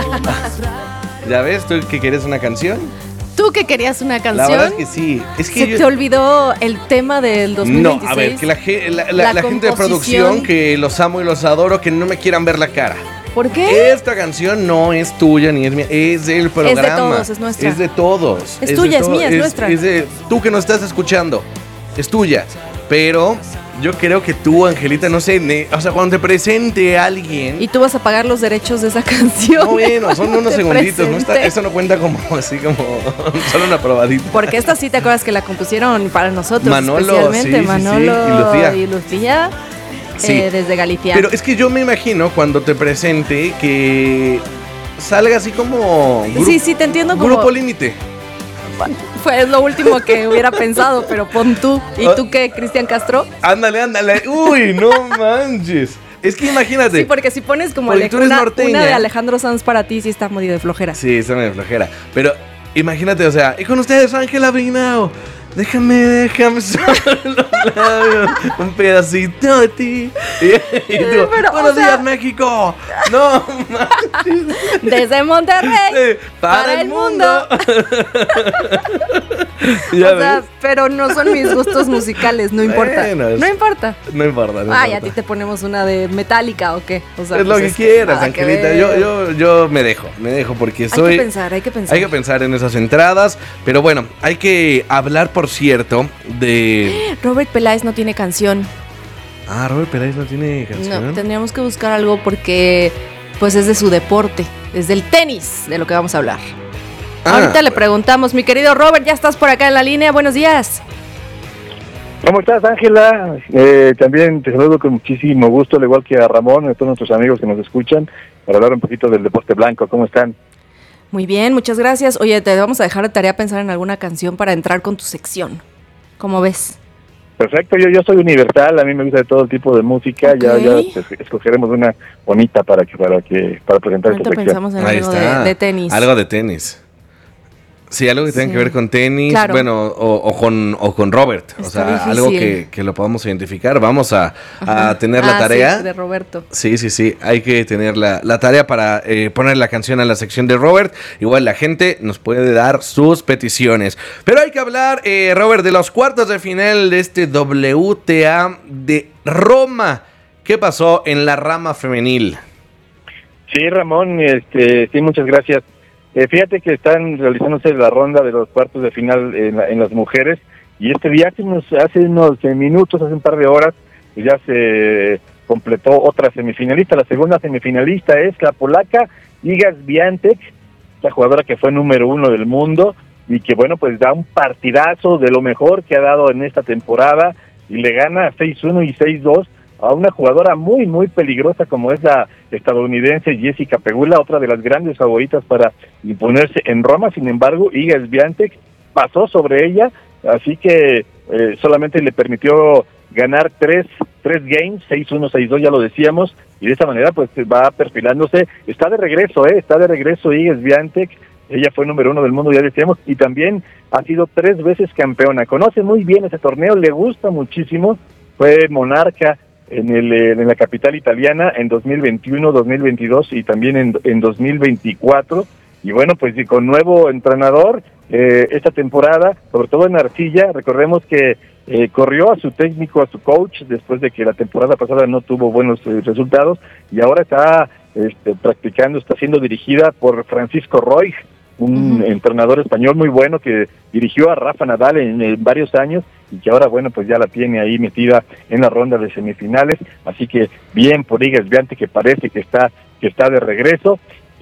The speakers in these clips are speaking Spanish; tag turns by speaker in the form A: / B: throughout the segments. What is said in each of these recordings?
A: ¿Ya ves tú que querías una canción?
B: ¿Tú que querías una canción?
A: La verdad es que sí. Es que
B: ¿Se te olvidó el tema del 2026?
A: No, a ver, que la gente de producción, que los amo y los adoro, que no me quieran ver la cara.
B: ¿Por qué?
A: Esta canción no es tuya ni es mía, es del programa.
B: Es de todos, es nuestra.
A: Es de todos.
B: Es tuya, es mía, es nuestra.
A: Es de tú que nos estás escuchando, es tuya. Pero yo creo que tú, Angelita, no sé, o sea, cuando te presente alguien...
B: Y tú vas a pagar los derechos de esa canción.
A: No, bueno, son unos segunditos, eso no cuenta como así como solo una probadita.
B: Porque esta sí te acuerdas que la compusieron para nosotros,
A: Manolo,
B: especialmente
A: sí,
B: Manolo y Lucía.
A: Sí.
B: Desde Galicia.
A: Pero es que yo me imagino cuando te presente que salga así como
B: sí, te entiendo.
A: Grupo como Límite.
B: Fue lo último que hubiera pensado, pero pon tú. ¿Y tú qué, Cristian Castro?
A: Ándale. Uy, no manches. Es que imagínate.
B: Sí, porque si pones como una de Alejandro Sanz para ti, sí está medio de flojera.
A: Sí, está medio de flojera. Pero imagínate, o sea, y con ustedes, Ángela Brignao. Déjame solo un pedacito de ti. Y tú, buenos días, México. No manches.
B: Desde Monterrey para el mundo. Pero no son mis gustos musicales, no importa. Bueno, no importa.
A: No importa.
B: Y a ti te ponemos una de Metallica o qué. O sea,
A: es lo que quieras, Angelita. Yo me dejo porque soy.
B: Hay que pensar.
A: Hay que pensar en esas entradas. Pero bueno, hay que hablar, por cierto, de...
B: Robert Peláez no tiene canción.
A: Robert Peláez no tiene canción.
B: No, tendríamos que buscar algo porque pues es de su deporte, es del tenis de lo que vamos a hablar. Ahorita le preguntamos, mi querido Robert, ya estás por acá en la línea, buenos días.
C: ¿Cómo estás, Ángela? También te saludo con muchísimo gusto, al igual que a Ramón y a todos nuestros amigos que nos escuchan, para hablar un poquito del deporte blanco. ¿Cómo están?
B: Muy bien, muchas gracias. Oye, te vamos a dejar de tarea pensar en alguna canción para entrar con tu sección. ¿Cómo ves?
C: Perfecto, yo soy universal, a mí me gusta de todo tipo de música, okay. ya escogeremos una bonita para presentar esta sección.
B: Pensamos en algo de tenis.
A: Algo de tenis. Sí, algo que tenga que ver con tenis, claro. Bueno, o con Robert, o sea, difícil. Algo que lo podamos identificar. Vamos a tener la tarea.
B: Sí, de Roberto.
A: Sí, hay que tener la tarea para poner la canción a la sección de Robert. Igual la gente nos puede dar sus peticiones. Pero hay que hablar, Robert, de los cuartos de final de este WTA de Roma. ¿Qué pasó en la rama femenil?
C: Sí, Ramón, sí, muchas gracias. Fíjate que están realizándose la ronda de los cuartos de final en las mujeres y este día hace unos minutos, hace un par de horas, pues ya se completó otra semifinalista. La segunda semifinalista es la polaca Iga Świątek, la jugadora que fue número 1 del mundo y que bueno, pues da un partidazo de lo mejor que ha dado en esta temporada y le gana 6-1 y 6-2 a una jugadora muy, muy peligrosa como es la estadounidense Jessica Pegula, otra de las grandes favoritas para imponerse en Roma. Sin embargo, Iga Świątek pasó sobre ella, así que solamente le permitió ganar tres games, 6-1, 6-2, ya lo decíamos, y de esta manera pues va perfilándose. Está de regreso Iga Świątek. Ella fue número 1 del mundo, ya decíamos, y también ha sido 3 veces campeona. Conoce muy bien ese torneo, le gusta muchísimo, fue monarca en la capital italiana en 2021, 2022 y también en 2024. Y bueno, pues y con nuevo entrenador esta temporada, sobre todo en arcilla. Recordemos que corrió a su técnico, a su coach, después de que la temporada pasada no tuvo buenos resultados, y ahora está practicando, está siendo dirigida por Francisco Roig, un entrenador español muy bueno que dirigió a Rafa Nadal en varios años y que ahora, bueno, pues ya la tiene ahí metida en la ronda de semifinales. Así que bien por Iga Świątek, que parece que está de regreso,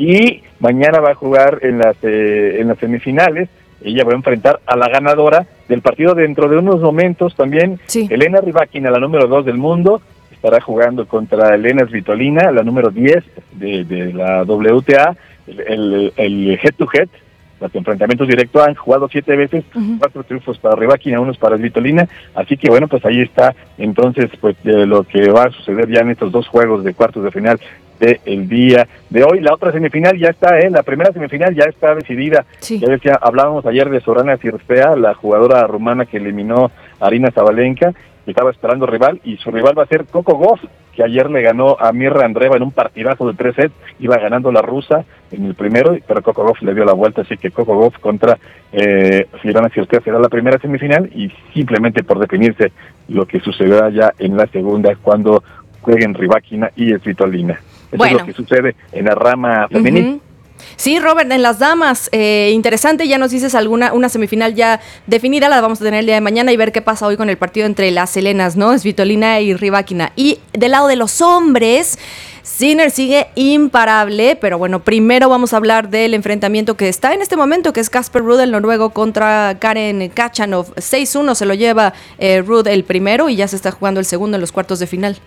C: y mañana va a jugar en las semifinales. Ella va a enfrentar a la ganadora del partido dentro de unos momentos también. Sí. Elena Rybakina, la número 2 del mundo, estará jugando contra Elena Svitolina, la número 10 de la WTA. El head-to-head, los enfrentamientos directos, han jugado 7 veces, 4 triunfos para Rybakina, 1 para Svitolina, así que bueno, pues ahí está entonces pues lo que va a suceder ya en estos 2 juegos de cuartos de final del día de hoy. La otra semifinal ya está, la primera semifinal ya está decidida. Sí. Ya decía, hablábamos ayer de Sorana Cirstea, la jugadora rumana que eliminó a Aryna Sabalenka, que estaba esperando rival, y su rival va a ser Coco Gauff, que ayer le ganó a Mirra Andreeva en un partidazo de 3 sets, iba ganando la rusa en el primero, pero Coco Gauff le dio la vuelta, así que Coco Gauff contra Svitlana Cîrstea será la primera semifinal, y simplemente por definirse lo que sucederá ya en la segunda cuando jueguen Rybakina y Svitolina. Eso es lo que sucede en la rama femenina.
B: Sí, Robert, en las damas, interesante, ya nos dices una semifinal ya definida, la vamos a tener el día de mañana y ver qué pasa hoy con el partido entre las helenas, ¿no? Svitolina y Rybakina. Y del lado de los hombres, Sinner sigue imparable, pero bueno, primero vamos a hablar del enfrentamiento que está en este momento, que es Casper Ruud, el noruego, contra Karen Khachanov. 6-1 se lo lleva Ruud el primero y ya se está jugando el segundo en los cuartos de final.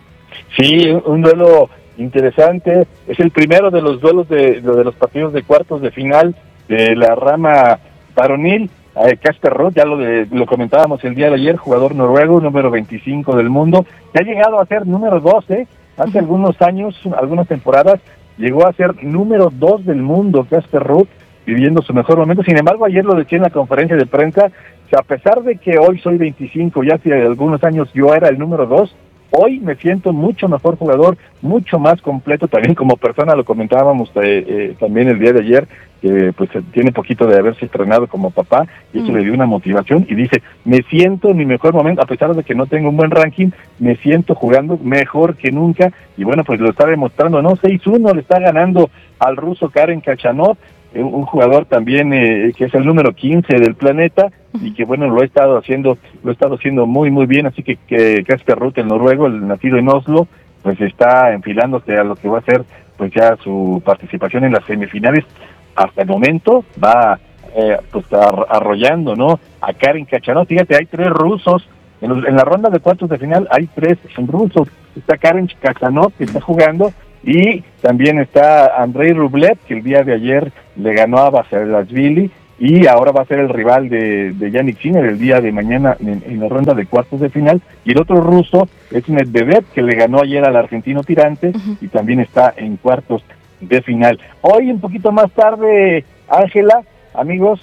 B: Sí,
C: un duelo interesante, es el primero de los duelos de los partidos de cuartos de final de la rama varonil. Casper Ruud, ya lo comentábamos el día de ayer, jugador noruego, número 25 del mundo, que ha llegado a ser número 12, hace algunos años, algunas temporadas, llegó a ser número 2 del mundo, Casper Ruud, viviendo su mejor momento. Sin embargo, ayer lo decía en la conferencia de prensa, que a pesar de que hoy soy 25, ya hace algunos años yo era el número 2, hoy me siento mucho mejor jugador, mucho más completo también como persona. Lo comentábamos también el día de ayer, que pues tiene poquito de haberse estrenado como papá, y eso le dio una motivación, y dice, me siento en mi mejor momento, a pesar de que no tengo un buen ranking, me siento jugando mejor que nunca, y bueno, pues lo está demostrando, ¿no? 6-1 le está ganando al ruso Karen Khachanov, un jugador también que es el número 15 del planeta, y que bueno, lo ha estado haciendo muy muy bien, así que Casper Ruud, el noruego, el nacido en Oslo, pues está enfilándose a lo que va a ser pues ya su participación en las semifinales. Hasta el momento va pues arrollando, ¿no?, a Karen Khachanov. Fíjate, hay 3 rusos en la ronda de cuartos de final, hay 3 rusos. Está Karen Khachanov, que está jugando, y también está Andrei Rublev, que el día de ayer le ganó a Basilashvili, y ahora va a ser el rival de Jannik Sinner el día de mañana en la ronda de cuartos de final. Y el otro ruso es Medvedev, que le ganó ayer al argentino Tirante, y también está en cuartos de final. Hoy, un poquito más tarde, Ángela, amigos,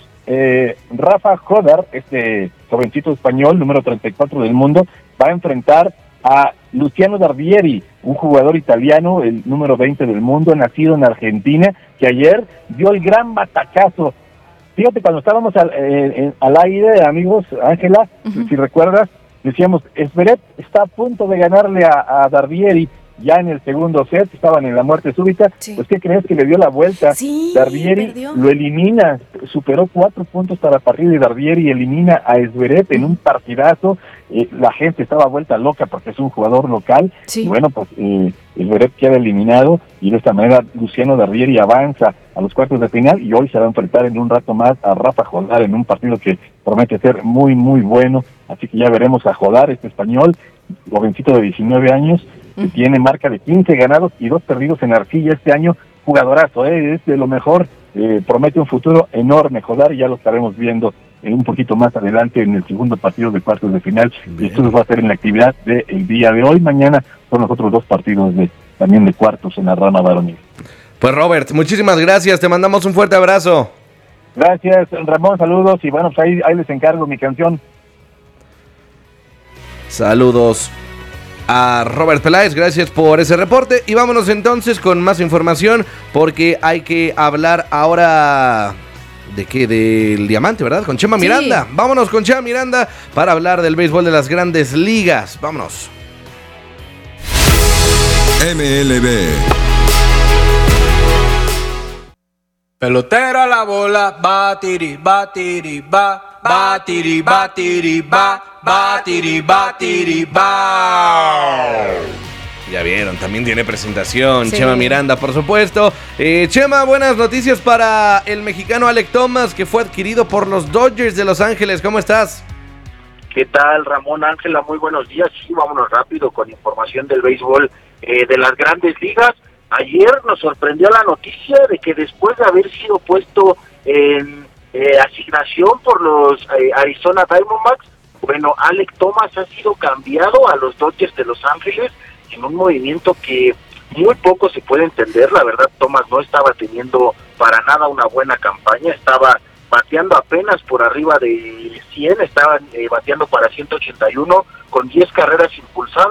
C: Rafa Jodar, este jovencito español, número 34 del mundo, va a enfrentar a Luciano Darbieri, un jugador italiano, el número 20 del mundo, nacido en Argentina, que ayer dio el gran batacazo. Fíjate, cuando estábamos al aire, amigos, Ángela, si recuerdas, decíamos, Zverev está a punto de ganarle a Darbieri, ya en el segundo set, estaban en la muerte súbita. Sí. Pues, ¿qué crees? Que le dio la vuelta.
B: Sí,
C: Darbieri perdió. Lo elimina, superó 4 puntos para partir de Darbieri, elimina a Zverev en un partidazo. La gente estaba vuelta loca porque es un jugador local. Sí. Y bueno, pues Zverev queda eliminado, y de esta manera Luciano Darbieri avanza a los cuartos de final, y hoy se va a enfrentar en un rato más a Rafa Jodar en un partido que promete ser muy muy bueno. Así que ya veremos a Jodar, este español, jovencito de 19 años, que tiene marca de 15 ganados y 2 perdidos en arcilla este año. Jugadorazo, es de lo mejor, promete un futuro enorme Jodar, y ya lo estaremos viendo un poquito más adelante en el segundo partido de cuartos de final. Y esto va a ser en la actividad del día de hoy. Mañana son los otros 2 partidos también de cuartos en la rama varonil.
A: Pues Robert, muchísimas gracias, te mandamos un fuerte abrazo.
C: Gracias, Ramón, saludos, y bueno, pues ahí les encargo mi canción.
A: Saludos a Robert Peláez, gracias por ese reporte, y vámonos entonces con más información, porque hay que hablar ahora ¿de qué? Del diamante, ¿verdad? Con Chema Miranda. Sí. Vámonos con Chema Miranda para hablar del béisbol de las grandes ligas. Vámonos.
D: MLB.
E: Pelotero a la bola, batiri, batiri, ba, batiri, batiri, ba, batiri, batiri, ba.
A: Ya vieron, también tiene presentación, sí. Chema Miranda, por supuesto. Chema, buenas noticias para el mexicano Alek Thomas, que fue adquirido por los Dodgers de Los Ángeles. ¿Cómo estás?
F: ¿Qué tal, Ramón, Ángela? Muy buenos días. Sí, vámonos rápido con información del béisbol de las grandes ligas. Ayer nos sorprendió la noticia de que después de haber sido puesto en asignación por los Arizona Diamondbacks, bueno, Alek Thomas ha sido cambiado a los Dodgers de Los Ángeles en un movimiento que muy poco se puede entender. La verdad, Thomas no estaba teniendo para nada una buena campaña, estaba bateando apenas por arriba de 100, estaba bateando para 181 con 10 carreras impulsadas.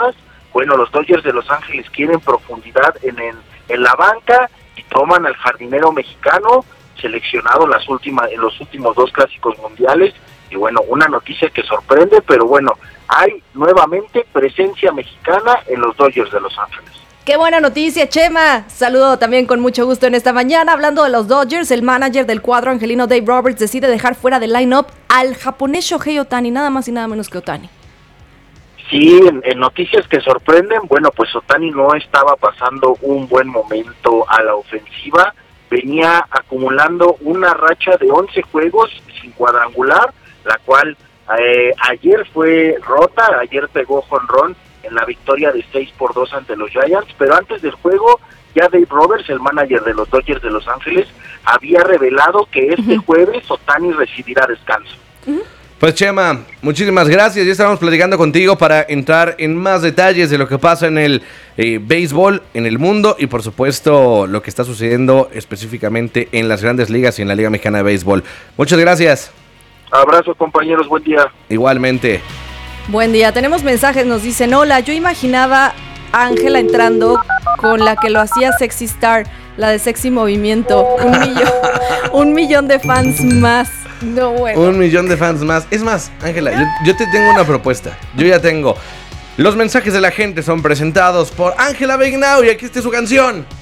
F: Bueno, los Dodgers de Los Ángeles quieren profundidad en la banca y toman al jardinero mexicano seleccionado en los últimos 2 clásicos mundiales. Y bueno, una noticia que sorprende, pero bueno, hay nuevamente presencia mexicana en los Dodgers de Los Ángeles.
B: Qué buena noticia, Chema. Saludo también con mucho gusto en esta mañana. Hablando de los Dodgers, el manager del cuadro angelino Dave Roberts decide dejar fuera del line-up al japonés Shohei Ohtani, nada más y nada menos que Ohtani.
F: Sí, en noticias que sorprenden, bueno, pues Ohtani no estaba pasando un buen momento a la ofensiva, venía acumulando una racha de 11 juegos sin cuadrangular, la cual ayer fue rota, ayer pegó jonrón en la victoria de 6-2 ante los Giants, pero antes del juego ya Dave Roberts, el manager de los Dodgers de Los Ángeles, había revelado que este jueves Ohtani recibirá descanso.
A: Pues Chema, muchísimas gracias. Ya estábamos platicando contigo para entrar en más detalles de lo que pasa en el béisbol, en el mundo y por supuesto lo que está sucediendo específicamente en las grandes ligas y en la Liga Mexicana de Béisbol. Muchas gracias.
F: Abrazo, compañeros, buen día.
A: Igualmente.
B: Buen día, tenemos mensajes, nos dicen: hola, yo imaginaba a Ángela entrando con la que lo hacía Sexy Star, la de Sexy Movimiento, 1 millón de fans más. No, bueno.
A: 1 millón de fans más. Es más, Ángela, yo te tengo una propuesta. Yo ya tengo. Los mensajes de la gente son presentados por Ángela Beignau y aquí está su canción.